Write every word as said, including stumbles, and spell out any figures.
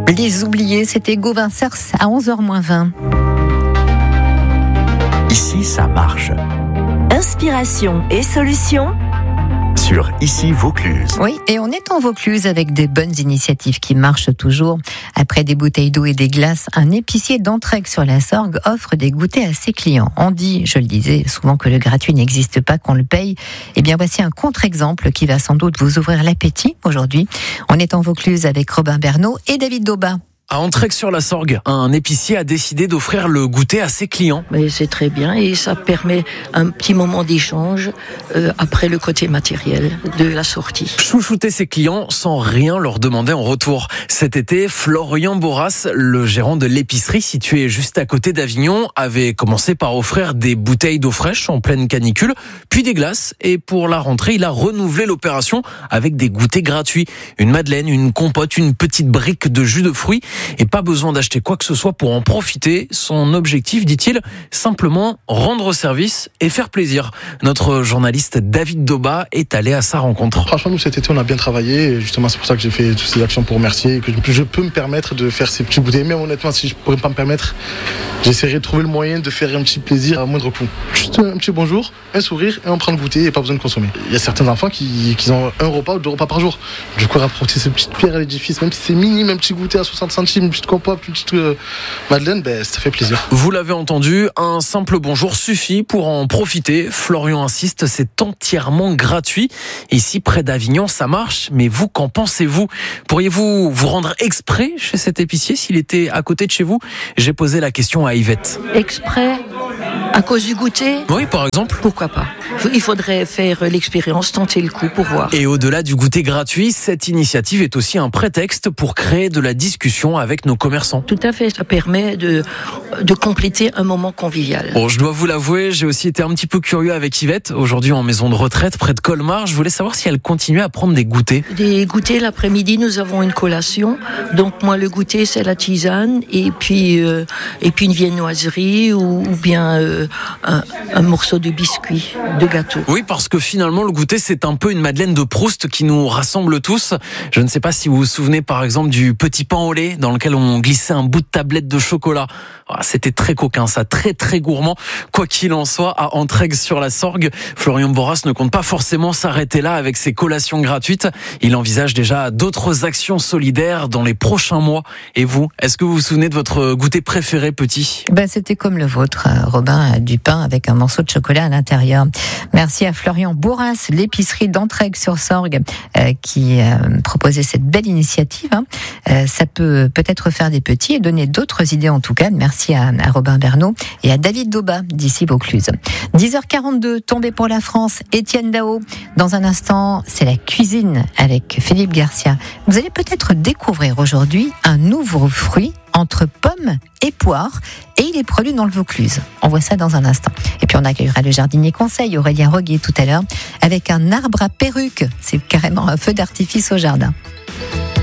Les oubliés, c'était Gauvin Cers à onze heures moins vingt. Ici, ça marche. Inspiration et solutions sur Ici Vaucluse. Oui, et on est en Vaucluse avec des bonnes initiatives qui marchent toujours. Après des bouteilles d'eau et des glaces, un épicier d'Entraigues sur la Sorgue offre des goûters à ses clients. On dit, je le disais, souvent que le gratuit n'existe pas, qu'on le paye. Eh bien, voici un contre-exemple qui va sans doute vous ouvrir l'appétit aujourd'hui. On est en Vaucluse avec Robin Bernot et David Dauba. À Entraigues-sur-la-Sorgue, un épicier a décidé d'offrir le goûter à ses clients. Mais c'est très bien et ça permet un petit moment d'échange euh, après le côté matériel de la sortie. Chouchouter ses clients sans rien leur demander en retour. Cet été, Florian Boras, le gérant de l'épicerie située juste à côté d'Avignon, avait commencé par offrir des bouteilles d'eau fraîche en pleine canicule, puis des glaces. Et pour la rentrée, il a renouvelé l'opération avec des goûters gratuits. Une madeleine, une compote, une petite brique de jus de fruits. Et pas besoin d'acheter quoi que ce soit pour en profiter. Son objectif, dit-il, simplement rendre service et faire plaisir. Notre journaliste David Dauba est allé à sa rencontre. Franchement, nous cet été, on a bien travaillé. Et justement, c'est pour ça que j'ai fait toutes ces actions pour remercier. Et que je peux me permettre de faire ces petits bouteilles. Même honnêtement, si je ne pourrais pas me permettre, j'essaierai de trouver le moyen de faire un petit plaisir à moindre coût. Juste un petit bonjour, un sourire et on prend le goûter et pas besoin de consommer. Il y a certains enfants qui, qui ont un repas ou deux repas par jour. Du coup, rapporter ces petites pierres à l'édifice, même si c'est minime, un petit goûter à soixante centimes, une petite compote, une petite euh, madeleine, ben, ça fait plaisir. Vous l'avez entendu, un simple bonjour suffit pour en profiter. Florian insiste, c'est entièrement gratuit. Ici, près d'Avignon, ça marche, mais vous, qu'en pensez-vous ? Pourriez-vous vous rendre exprès chez cet épicier s'il était à côté de chez vous ? J'ai posé la question à Yvette. Exprès ? À cause du goûter ? Oui, par exemple. Pourquoi pas ? Il faudrait faire l'expérience, tenter le coup pour voir. Et au-delà du goûter gratuit, cette initiative est aussi un prétexte pour créer de la discussion avec nos commerçants. Tout à fait, ça permet de, de compléter un moment convivial. Bon, je dois vous l'avouer, j'ai aussi été un petit peu curieux avec Yvette, aujourd'hui en maison de retraite près de Colmar. Je voulais savoir si elle continuait à prendre des goûters. Des goûters, l'après-midi, nous avons une collation. Donc moi, le goûter, c'est la tisane et puis, euh, et puis une viennoiserie ou, ou bien euh, un, un morceau de biscuit, de gâteau. Oui, parce que finalement, le goûter, c'est un peu une Madeleine de Proust qui nous rassemble tous. Je ne sais pas si vous vous souvenez, par exemple, du petit pain au lait dans lequel on glissait un bout de tablette de chocolat. C'était très coquin, ça, très très gourmand. Quoi qu'il en soit, à Entraigues-sur-la-Sorgue, Florian Boras ne compte pas forcément s'arrêter là avec ses collations gratuites. Il envisage déjà d'autres actions solidaires dans les prochains mois. Et vous, est-ce que vous vous souvenez de votre goûter préféré petit ? Ben, c'était comme le vôtre, Robin, du pain avec un morceau de chocolat à l'intérieur. Merci à Florian Boras, l'épicerie d'Entraigues-sur-Sorgue, euh, qui euh, proposait cette belle initiative. Hein. Euh, ça peut peut-être faire des petits et donner d'autres idées en tout cas. Merci à, à Robin Bernot et à David Dauba d'ici Vaucluse. dix heures quarante-deux, tombé pour la France, Étienne Dao. Dans un instant, c'est la cuisine avec Philippe Garcia. Vous allez peut-être découvrir aujourd'hui un nouveau fruit entre pommes et poires, et il est produit dans le Vaucluse. On voit ça dans un instant. Et puis on accueillera le jardinier conseil Aurélien Roguet tout à l'heure avec un arbre à perruque. C'est carrément un feu d'artifice au jardin.